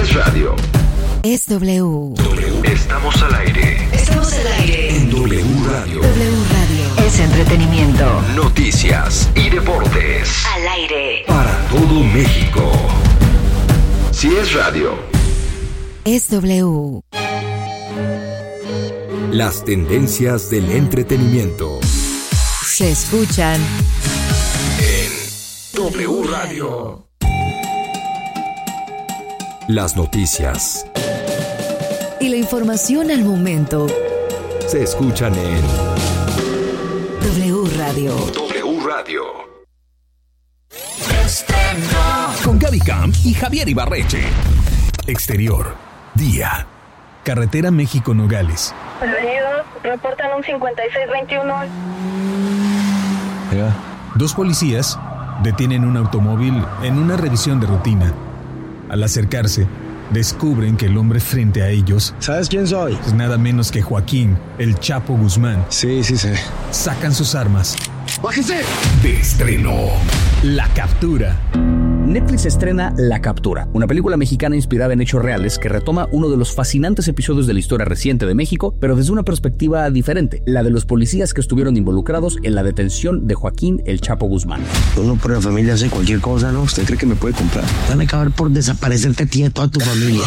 es radio. Es W. Estamos al aire. Estamos al aire. En W Radio. W Radio. Es entretenimiento. Noticias y deportes. Al aire. Para todo México. Si es radio. Es W. Las tendencias del entretenimiento. Se escuchan en W Radio. Las noticias y la información al momento se escuchan en W Radio. W Radio. Con Gaby Camp y Javier Ibarreche. Exterior. Día. Carretera México-Nogales. Bienvenidos, reportan un 5621. Dos policías detienen un automóvil en una revisión de rutina. Al acercarse, descubren que el hombre frente a ellos... ¿Sabes quién soy? Es nada menos que Joaquín, el Chapo Guzmán. Sí sé. Sacan sus armas. ¡Bájese! De estreno. La Captura. Netflix estrena La Captura, una película mexicana inspirada en hechos reales que retoma uno de los fascinantes episodios de la historia reciente de México, pero desde una perspectiva diferente, la de los policías que estuvieron involucrados en la detención de Joaquín el Chapo Guzmán. Uno por la familia hace cualquier cosa, ¿no? ¿Usted cree que me puede comprar? Van a acabar por desaparecerte a ti y a toda tu familia.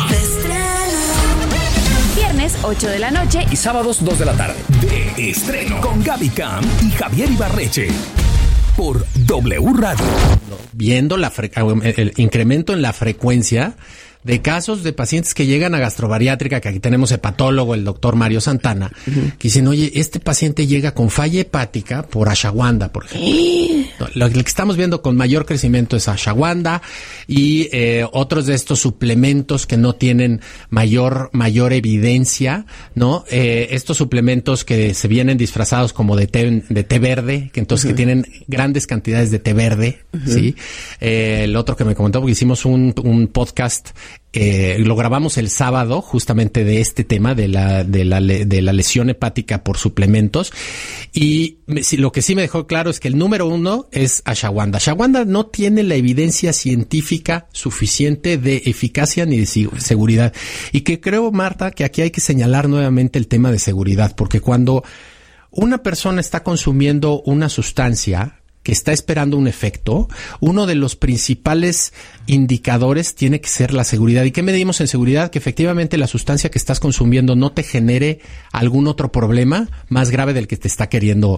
Viernes 8 de la noche Y sábados 2 de la tarde. De estreno. Con Gaby Camp y Javier Ibarreche. Por W Radio. Viendo el incremento en la frecuencia de casos de pacientes que llegan a gastrobariátrica, que aquí tenemos hepatólogo, el doctor Mario Santana, que dicen, oye, este paciente llega con falla hepática por ashwagandha, por ejemplo. Lo que estamos viendo con mayor crecimiento es ashwagandha y otros de estos suplementos que no tienen mayor evidencia, ¿no? Estos suplementos que se vienen disfrazados como de té verde, que entonces que tienen grandes cantidades de té verde, ¿sí? El otro que me comentó, porque hicimos un podcast, lo grabamos el sábado justamente de este tema de la lesión hepática por suplementos, y lo que sí me dejó claro es que el número uno es ashwagandha. Ashwagandha no tiene la evidencia científica suficiente de eficacia ni de seguridad, y que creo, Marta, que aquí hay que señalar nuevamente el tema de seguridad, porque cuando una persona está consumiendo una sustancia que está esperando un efecto, uno de los principales indicadores tiene que ser la seguridad. ¿Y qué medimos en seguridad? Que efectivamente la sustancia que estás consumiendo no te genere algún otro problema más grave del que te está queriendo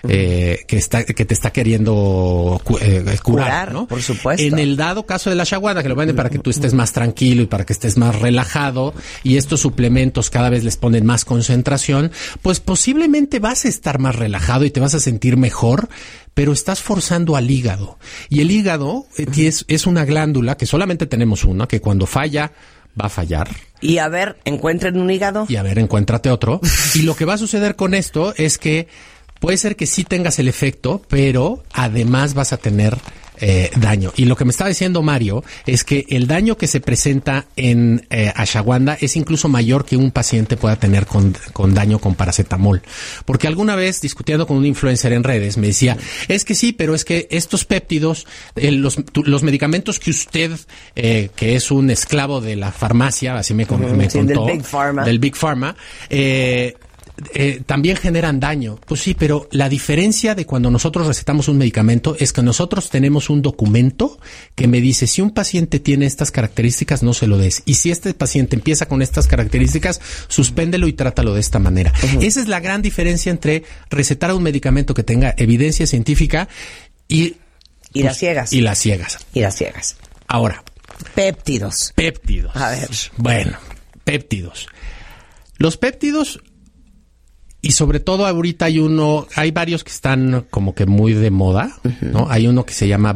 curar, ¿no? Por supuesto. En el dado caso de la ashwagandha, que lo venden para que tú estés más tranquilo y para que estés más relajado, y estos suplementos cada vez les ponen más concentración, pues posiblemente vas a estar más relajado y te vas a sentir mejor, pero estás forzando al hígado. Y el hígado es una glándula que solamente tenemos una, que cuando falla, va a fallar. Y a ver, encuentren un hígado. Y a ver, encuéntrate otro. Y lo que va a suceder con esto es que puede ser que sí tengas el efecto, pero además vas a tener daño. Y lo que me estaba diciendo Mario es que el daño que se presenta en ashwagandha es incluso mayor que un paciente pueda tener con daño con paracetamol. Porque alguna vez, discutiendo con un influencer en redes, me decía, es que sí, pero es que estos péptidos, los medicamentos que usted, que es un esclavo de la farmacia, así me contó, del Big Pharma, también generan daño. Pues sí, pero la diferencia de cuando nosotros recetamos un medicamento es que nosotros tenemos un documento que me dice, si un paciente tiene estas características, no se lo des. Y si este paciente empieza con estas características, suspéndelo y trátalo de esta manera. Esa es la gran diferencia entre recetar un medicamento que tenga evidencia científica y las ciegas. Y las ciegas. Ahora. Péptidos. A ver. Bueno, péptidos. Los péptidos... Y sobre todo ahorita hay varios que están como que muy de moda, ¿no? Hay uno que se llama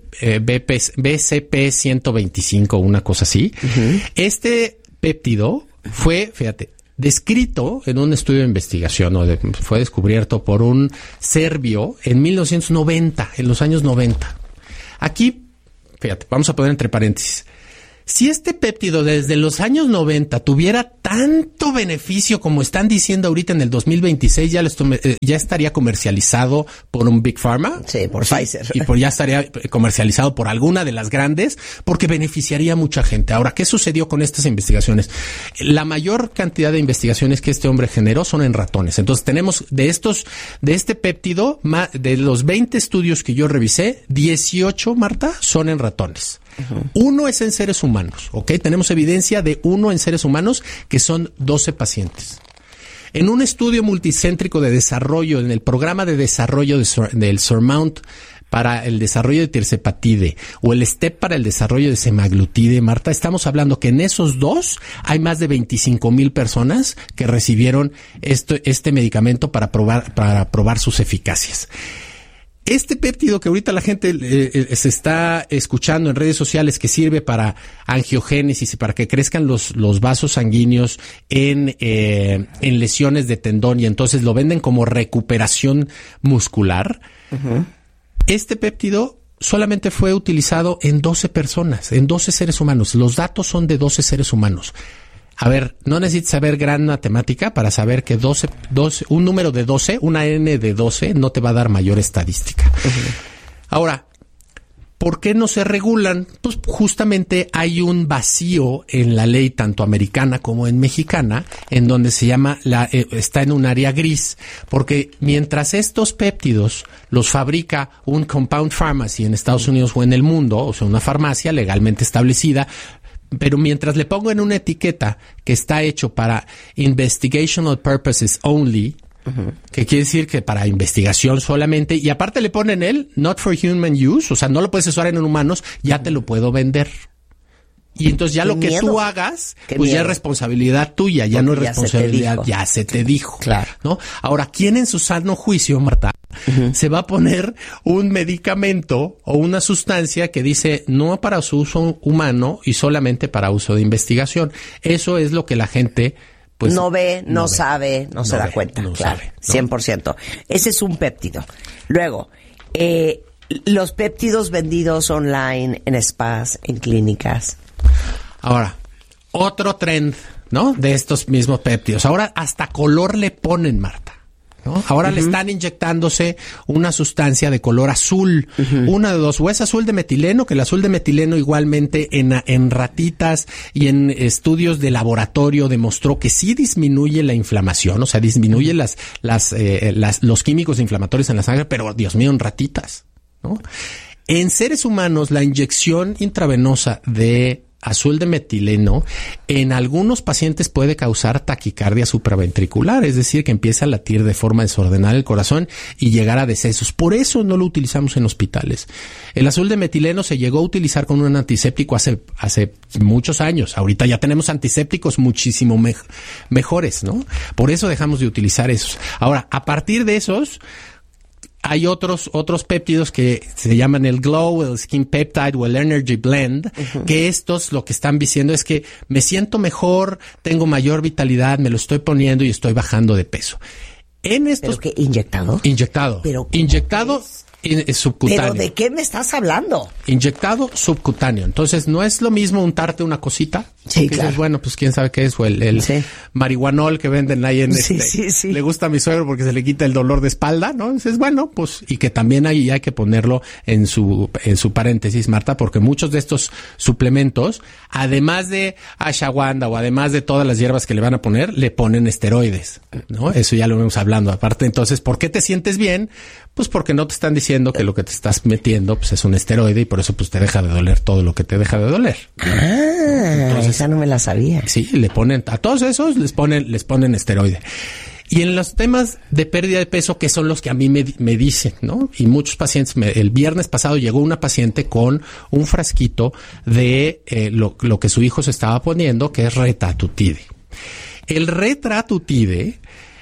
BCP125, una cosa así. Este péptido fue, fíjate, descrito en un estudio de investigación, fue descubierto por un serbio en 1990, en los años 90. Aquí, fíjate, vamos a poner entre paréntesis. Si este péptido desde los años 90 tuviera tanto beneficio como están diciendo ahorita en el 2026, ya estaría comercializado por un Big Pharma. Sí, por Pfizer. Y ya estaría comercializado por alguna de las grandes, porque beneficiaría a mucha gente. Ahora, ¿qué sucedió con estas investigaciones? La mayor cantidad de investigaciones que este hombre generó son en ratones. Entonces tenemos de este péptido, de los 20 estudios que yo revisé, 18, Marta, son en ratones. Uno es en seres humanos, ¿ok? Tenemos evidencia de uno en seres humanos, que son 12 pacientes. En un estudio multicéntrico de desarrollo, en el programa de desarrollo del Surmount para el desarrollo de tirzepatide o el STEP para el desarrollo de semaglutide, Marta, estamos hablando que en esos dos hay más de 25,000 personas que recibieron este medicamento para probar sus eficacias. Este péptido que ahorita la gente se está escuchando en redes sociales, que sirve para angiogénesis y para que crezcan los vasos sanguíneos en lesiones de tendón, y entonces lo venden como recuperación muscular. Este péptido solamente fue utilizado en 12 personas, en 12 seres humanos. Los datos son de 12 seres humanos. A ver, no necesitas saber gran matemática para saber que 12, un número de 12, una n de 12, no te va a dar mayor estadística. Ahora, ¿por qué no se regulan? Pues justamente hay un vacío en la ley, tanto americana como en mexicana, en donde se llama, está en un área gris, porque mientras estos péptidos los fabrica un compound pharmacy en Estados Unidos o en el mundo, o sea, una farmacia legalmente establecida, pero mientras le pongo en una etiqueta que está hecho para investigational purposes only, que quiere decir que para investigación solamente, y aparte le ponen not for human use, o sea, no lo puedes usar en humanos, ya te lo puedo vender. Y entonces ya lo que tú hagas, pues ya es responsabilidad tuya, ya no es responsabilidad, ya se te dijo. Claro. ¿No? Ahora, ¿quién en su sano juicio, Marta, se va a poner un medicamento o una sustancia que dice no para su uso humano y solamente para uso de investigación? Eso es lo que la gente pues no ve, no sabe, no se da cuenta. No claro, sabe, ¿no? 100%. Ese es un péptido. Luego, los péptidos vendidos online, en spas, en clínicas. Ahora, otro trend, ¿no? De estos mismos péptidos. Ahora hasta color le ponen, Marta, ¿no? Ahora le están inyectándose una sustancia de color azul. Una de dos, o es azul de metileno, que el azul de metileno igualmente en ratitas y en estudios de laboratorio demostró que sí disminuye la inflamación, o sea, disminuye los químicos inflamatorios en la sangre, pero Dios mío, en ratitas, ¿no? En seres humanos, la inyección intravenosa de azul de metileno en algunos pacientes puede causar taquicardia supraventricular, es decir, que empieza a latir de forma desordenada el corazón y llegar a decesos. Por eso no lo utilizamos en hospitales. El azul de metileno se llegó a utilizar con un antiséptico hace muchos años. Ahorita ya tenemos antisépticos muchísimo mejores, ¿no? Por eso dejamos de utilizar esos. Ahora, a partir de esos, hay otros péptidos que se llaman el Glow, el Skin Peptide o el Energy Blend, que estos lo que están diciendo es que me siento mejor, tengo mayor vitalidad, me lo estoy poniendo y estoy bajando de peso. En estos, ¿Pero qué? ¿Inyectado? Inyectado. ¿Pero inyectado subcutáneo. ¿Pero de qué me estás hablando? Inyectado subcutáneo. Entonces, no es lo mismo untarte una cosita. Sí, claro. Dices, bueno, pues quién sabe qué es, o el marihuanol que venden ahí en Sí. Le gusta a mi suegro porque se le quita el dolor de espalda, ¿no? Entonces, bueno, pues, y que también hay que ponerlo en su paréntesis, Marta, porque muchos de estos suplementos, además de ashwagandha o además de todas las hierbas que le van a poner, le ponen esteroides, ¿no? Eso ya lo vemos hablando. Aparte, entonces, ¿por qué te sientes bien? Pues porque no te están diciendo que lo que te estás metiendo pues es un esteroide y por eso pues te deja de doler todo lo que te deja de doler. Entonces, esa no me la sabía. Sí, le ponen, a todos esos les ponen esteroide. Y en los temas de pérdida de peso, que son los que a mí me dicen, ¿no? Y muchos pacientes, el viernes pasado llegó una paciente con un frasquito de lo que su hijo se estaba poniendo, que es Retatutide. El Retatutide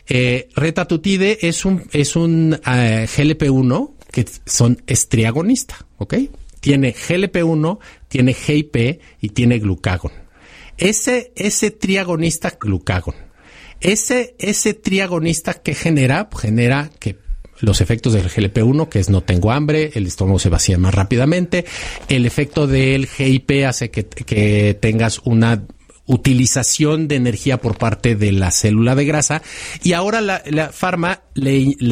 es un GLP-1 que es triagonista, ¿ok? Tiene GLP-1, tiene GIP y tiene glucagón. Ese triagonista glucagón, ese triagonista que genera que los efectos del GLP-1, que es no tengo hambre, el estómago se vacía más rápidamente. El efecto del GIP hace que tengas una utilización de energía por parte de la célula de grasa. Y ahora la Pharma le